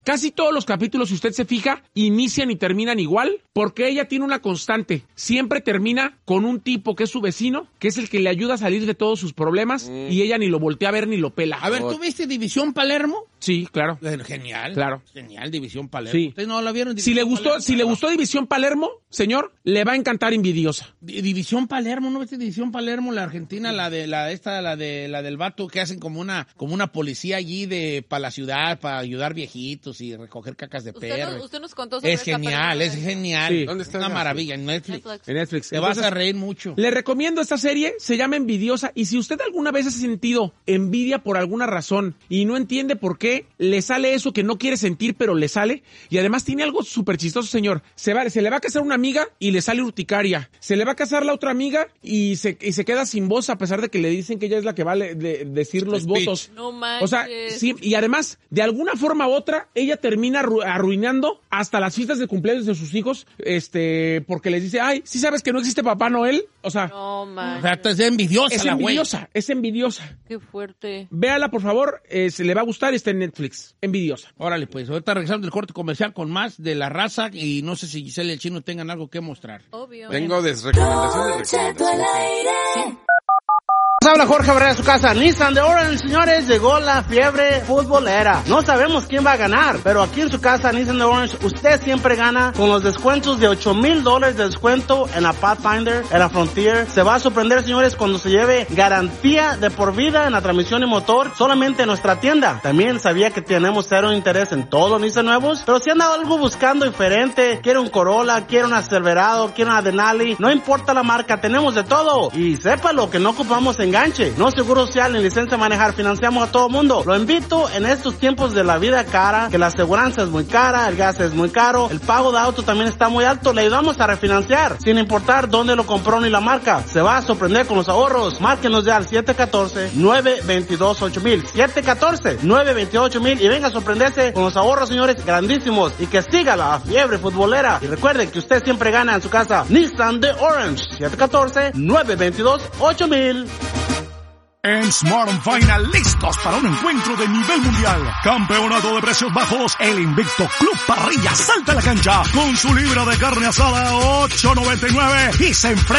Casi todos los capítulos, si usted se fija, inician y terminan igual, porque ella tiene una constante. Siempre termina con un tipo que es su vecino, que es el que le ayuda a salir de todos sus problemas, y ella ni lo voltea a ver ni lo pela. A ver, ¿tú viste División Palermo? Sí, claro. Genial. Claro. Genial, División Palermo. Sí. ¿Ustedes no la vieron? Si le gustó División Palermo, señor, le va a encantar Envidiosa. División Palermo, ¿no viste División Palermo? La argentina, la del vato que hacen como una policía allí para la ciudad, para ayudar viejitos y recoger cacas de perro. Usted nos contó sobre es genial. Sí. ¿Dónde está? Una maravilla, en Netflix. En Netflix. Te vas a reír mucho. Le recomiendo esta serie, se llama Envidiosa, y si usted alguna vez ha sentido envidia por alguna razón y no entiende por qué, le sale eso que no quiere sentir, pero le sale, y además tiene algo súper chistoso, señor. Se le va a casar una amiga y le sale urticaria. Se le va a casar la otra amiga y se queda sin voz, a pesar de que le dicen que ella es la que va a decir los votos. No manches. O sea, sí, y además, de alguna forma u otra, ella termina arruinando hasta las fiestas de cumpleaños de sus hijos, porque les dice, ay, ¿sí sabes que no existe Papá Noel? O sea, no manches. O sea, es envidiosa es la güey. Es envidiosa. Qué fuerte. Véala, por favor, se le va a gustar, está en Netflix. Envidiosa. Órale, pues, ahorita regresamos del corte comercial con más de la raza y no sé si Giselle y el Chino tengan algo que mostrar. Obvio. Tengo recomendaciones. Habla Jorge Barrera de su casa, Nissan de Orange, señores, llegó la fiebre futbolera. No sabemos quién va a ganar, pero aquí en su casa, Nissan de Orange, usted siempre gana con los descuentos de $8,000 de descuento en la Pathfinder, en la Frontier. Se va a sorprender, señores, cuando se lleve garantía de por vida en la transmisión y motor solamente en nuestra tienda. También sabía que tenemos cero interés en todos los Nissan nuevos, pero si anda algo buscando diferente, quiere un Corolla, quiere un Silverado, quiere una Denali, no importa la marca, tenemos de todo. Y sépalo que no ocupamos enganche, no seguro social ni licencia de manejar, financiamos a todo mundo. Lo invito en estos tiempos de la vida cara, que la aseguranza es muy cara, el gas es muy caro, el pago de auto también está muy alto, le ayudamos a refinanciar, sin importar dónde lo compró ni la marca. Se va a sorprender con los ahorros. Márquenos ya al 714-922-8000, 714-922-8000 y venga a sorprenderse con los ahorros, señores, grandísimos, y que siga la fiebre futbolera. Y recuerde que usted siempre gana en su casa. Nissan de Orange, 714-922-8000. En Smart & Final, listos para un encuentro de nivel mundial. Campeonato de precios bajos. El invicto Club Parrilla salta a la cancha con su libra de carne asada a $8.99 y se enfrenta